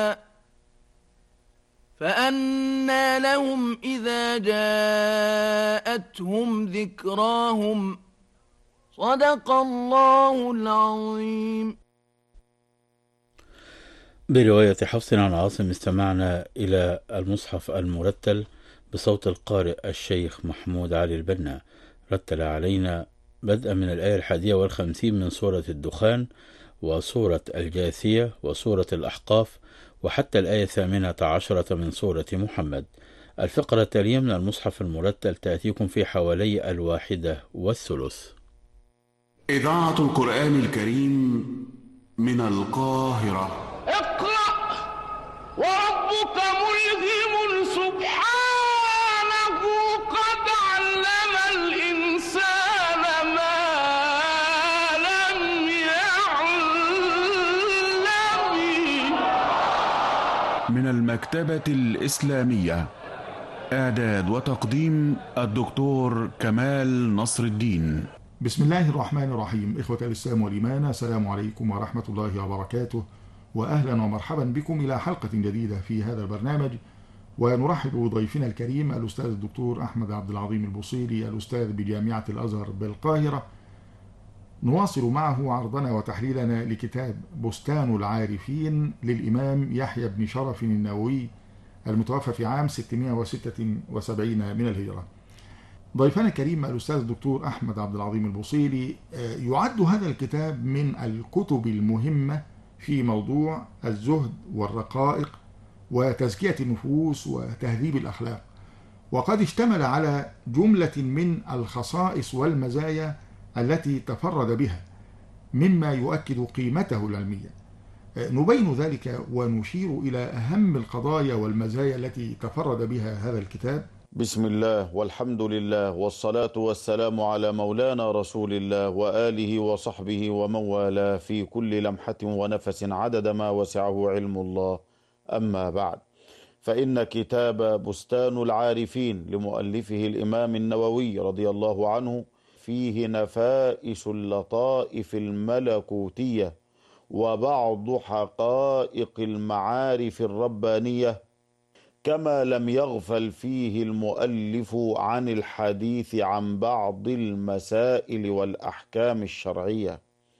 فأنى لهم إذا جاءتهم ذكراهم صدق الله العظيم. برواية حفص عن عاصم استمعنا إلى المصحف المرتل بصوت القارئ الشيخ محمود علي البنا. رتل علينا بدءا من الآية 51 من سورة الدخان وسورة الجاثية وسورة الأحقاف وحتى الآية 18 من سورة محمد. الفقرة التالية من المصحف المرتل تأتيكم في حوالي 1:03. إذاعة القرآن الكريم من القاهرة. اقرأ وربك ملهم سبحانه قد علم الإنسان ما لم يعلم. من المكتبة الإسلامية، إعداد وتقديم الدكتور كمال نصر الدين. بسم الله الرحمن الرحيم. إخوة الإسلام والإيمان، السلام عليكم ورحمة الله وبركاته، وأهلا ومرحبا بكم إلى حلقة جديدة في هذا البرنامج. ونرحب بضيفنا الكريم الأستاذ الدكتور أحمد عبد العظيم البوصيري، الأستاذ بجامعة الأزهر بالقاهرة. نواصل معه عرضنا وتحليلنا لكتاب بستان العارفين للإمام يحيى بن شرف النووي المتوفى في عام 676 من الهجرة. ضيفنا الكريم الأستاذ الدكتور أحمد عبد العظيم البوصيري، يعد هذا الكتاب من الكتب المهمة في موضوع الزهد والرقائق وتزكية النفوس وتهذيب الأخلاق، وقد اشتمل على جملة من الخصائص والمزايا التي تفرد بها مما يؤكد قيمته العلمية. نبين ذلك ونشير إلى أهم القضايا والمزايا التي تفرد بها هذا الكتاب. بسم الله والحمد لله والصلاة والسلام على مولانا رسول الله وآله وصحبه ومن والاه في كل لمحة ونفس عدد ما وسعه علم الله. أما بعد، فإن كتاب بستان العارفين لمؤلفه الإمام النووي رضي الله عنه فيه نفائس اللطائف الملكوتية وبعض حقائق المعارف الربانية، كما لم يغفل فيه المؤلف عن الحديث عن بعض المسائل والأحكام الشرعية.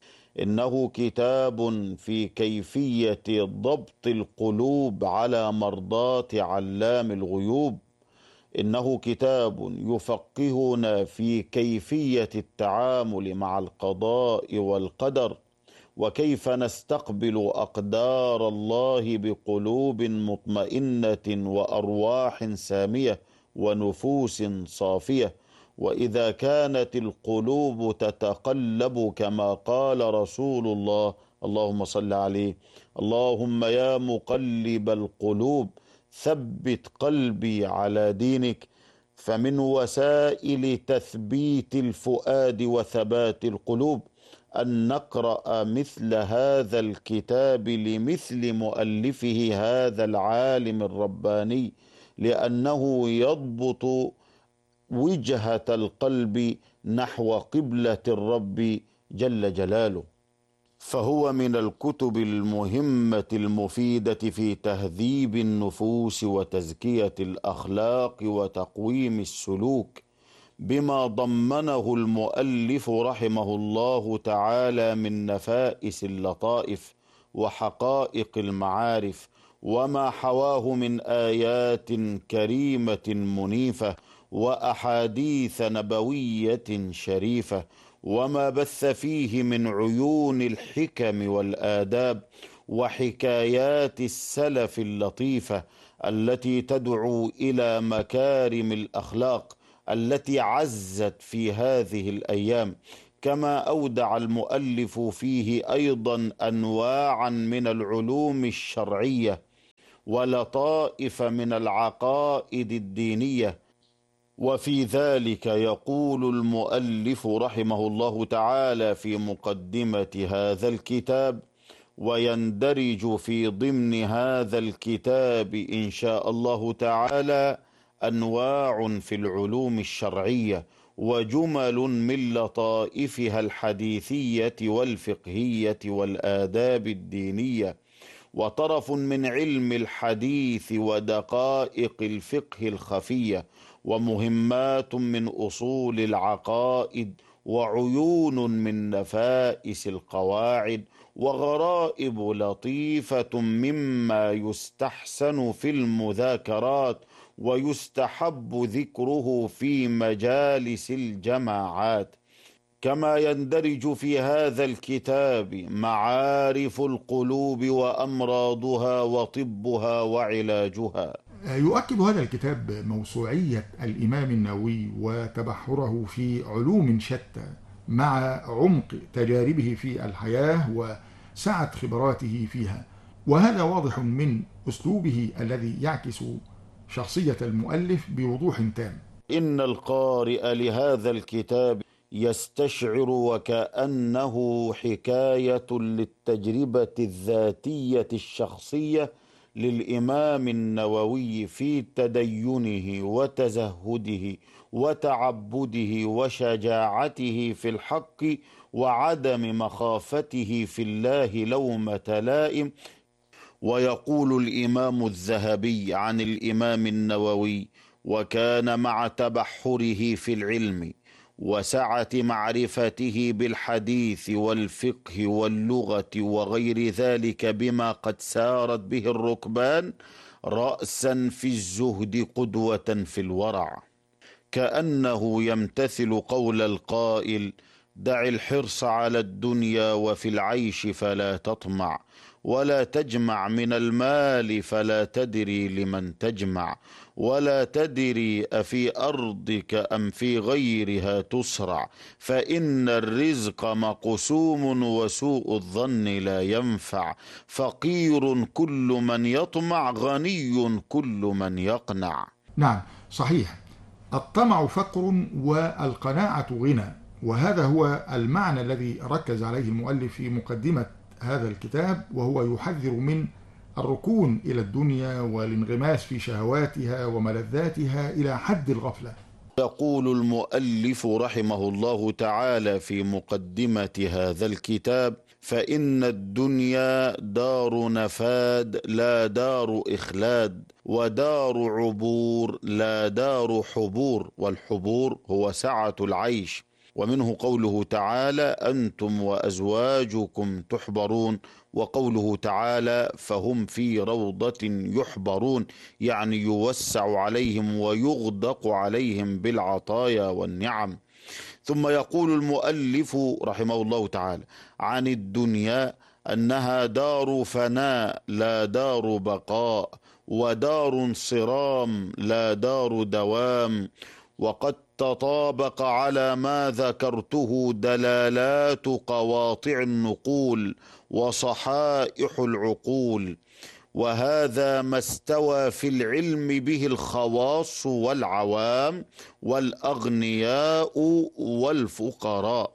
إنه كتاب في كيفية ضبط القلوب على مرضاة علام الغيوب. إنه كتاب يفقهنا في كيفية التعامل مع القضاء والقدر، وكيف نستقبل أقدار الله بقلوب مطمئنة وأرواح سامية ونفوس صافية. وإذا كانت القلوب تتقلب كما قال رسول الله، اللهم صل عليه، اللهم يا مقلب القلوب ثبت قلبي على دينك، فمن وسائل تثبيت الفؤاد وثبات القلوب أن نقرأ مثل هذا الكتاب لمثل مؤلفه هذا العالم الرباني، لأنه يضبط وجهة القلب نحو قبلة الرب جل جلاله. فهو من الكتب المهمة المفيدة في تهذيب النفوس وتزكية الأخلاق وتقويم السلوك، بما ضمنه المؤلف رحمه الله تعالى من نفائس اللطائف وحقائق المعارف، وما حواه من آيات كريمة منيفة وأحاديث نبوية شريفة، وما بث فيه من عيون الحكم والآداب وحكايات السلف اللطيفة التي تدعو إلى مكارم الأخلاق التي عزت في هذه الأيام. كما أودع المؤلف فيه أيضا أنواعا من العلوم الشرعية ولطائف من العقائد الدينية. وفي ذلك يقول المؤلف رحمه الله تعالى في مقدمة هذا الكتاب: ويندرج في ضمن هذا الكتاب إن شاء الله تعالى أنواع في العلوم الشرعية وجمل من لطائفها الحديثية والفقهية والآداب الدينية، وطرف من علم الحديث ودقائق الفقه الخفية، ومهمات من أصول العقائد، وعيون من نفائس القواعد، وغرائب لطيفة مما يستحسن في المذاكرات ويستحب ذكره في مجالس الجماعات. كما يندرج في هذا الكتاب معارف القلوب وأمراضها وطبها وعلاجها. يؤكد هذا الكتاب موسوعية الإمام النووي وتبحره في علوم شتى مع عمق تجاربه في الحياة وسعة خبراته فيها، وهذا واضح من أسلوبه الذي يعكس شخصية المؤلف بوضوح تام. إن القارئ لهذا الكتاب يستشعر وكأنه حكاية للتجربة الذاتية الشخصية للإمام النووي في تدينه وتزهده وتعبده وشجاعته في الحق وعدم مخافته في الله لومة لائم. ويقول الإمام الذهبي عن الإمام النووي: وكان مع تبحره في العلم وسعة معرفته بالحديث والفقه واللغة وغير ذلك بما قد سارت به الركبان رأسا في الزهد قدوة في الورع، كأنه يمتثل قول القائل: دع الحرص على الدنيا وفي العيش فلا تطمع، ولا تجمع من المال فلا تدري لمن تجمع، ولا تدري أفي أرضك أم في غيرها تسرع، فإن الرزق مقسوم وسوء الظن لا ينفع، فقير كل من يطمع، غني كل من يقنع. نعم صحيح، الطمع فقر والقناعة غنى، وهذا هو المعنى الذي ركز عليه المؤلف في مقدمة هذا الكتاب، وهو يحذر من الركون إلى الدنيا والانغماس في شهواتها وملذاتها إلى حد الغفلة. يقول المؤلف رحمه الله تعالى في مقدمة هذا الكتاب: فإن الدنيا دار نفاد لا دار إخلاد، ودار عبور لا دار حبور، والحبور هو سعة العيش. ومنه قوله تعالى: أنتم وأزواجكم تحبرون، وقوله تعالى: فهم في روضة يحبرون، يعني يوسع عليهم ويغدق عليهم بالعطايا والنعم. ثم يقول المؤلف رحمه الله تعالى عن الدنيا أنها دار فناء لا دار بقاء، ودار انصرام لا دار دوام. وقد تطابق على ما ذكرته دلالات قواطع النقول وصحائح العقول، وهذا ما استوى في العلم به الخواص والعوام والأغنياء والفقراء،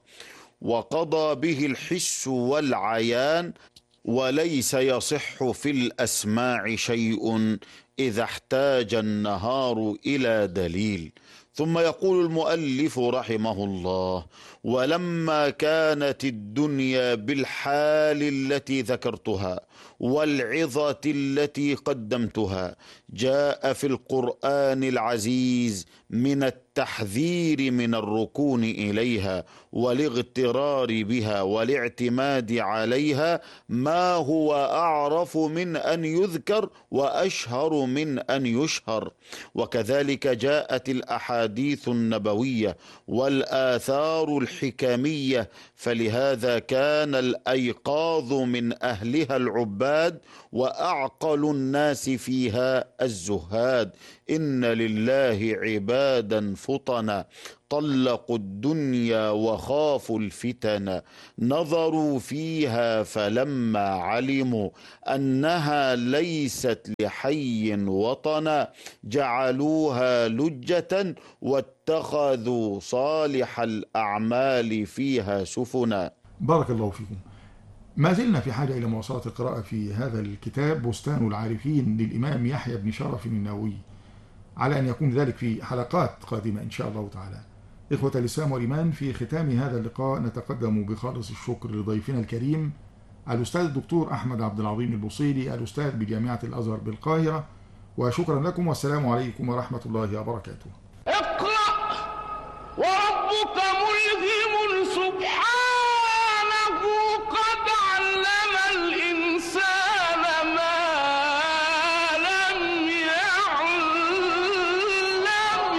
وقضى به الحس والعيان، وليس يصح في الأسماع شيء إذا احتاج النهار إلى دليل. ثم يقول المؤلف رحمه الله: ولما كانت الدنيا بالحال التي ذكرتها والعظة التي قدمتها، جاء في القرآن العزيز من التحذير من الركون إليها والاغترار بها والاعتماد عليها ما هو أعرف من أن يذكر وأشهر من أن يشهر. وكذلك جاءت الأحاديث النبوية والآثار الحكمية، فلهذا كان الأيقاظ من أهلها العباد وأعقل الناس فيها الزهاد. إن لله عبادا فطنا طلقوا الدنيا وخافوا الفتن، نظروا فيها فلما علموا أنها ليست لحي وطنا جعلوها لجة واتخذوا صالح الأعمال فيها سفنا. بارك الله فيكم. ما زلنا في حاجة إلى مواصلة القراءة في هذا الكتاب بستان العارفين للإمام يحيى بن شرف النووي، على أن يكون ذلك في حلقات قادمة إن شاء الله تعالى. إخوة الإسلام والإيمان، في ختام هذا اللقاء نتقدم بخالص الشكر لضيفنا الكريم الأستاذ الدكتور أحمد عبد العظيم البوصيلي الأستاذ بجامعة الأزهر بالقاهرة. وشكرا لكم والسلام عليكم ورحمة الله وبركاته. اقرأ وربك ملهم سبحانه قد علم الإنسان ما لم يعلم.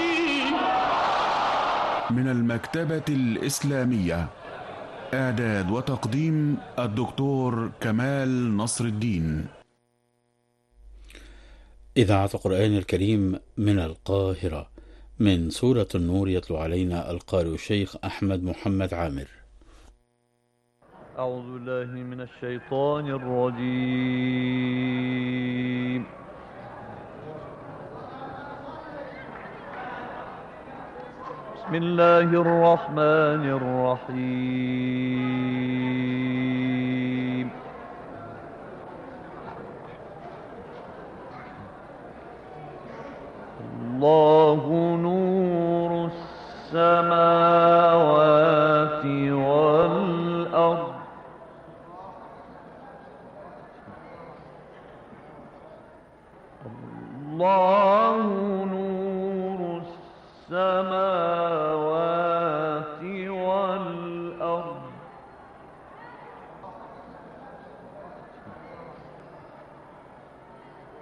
من المكتبة الإسلامية، إعداد وتقديم الدكتور كمال نصر الدين. إذاعة القرآن الكريم من القاهرة، من سورة النور، يتلو علينا القارئ الشيخ أحمد محمد عامر. أعوذ بالله من الشيطان الرجيم. بسم الله الرحمن الرحيم. الله نور السماوات والأرض. الله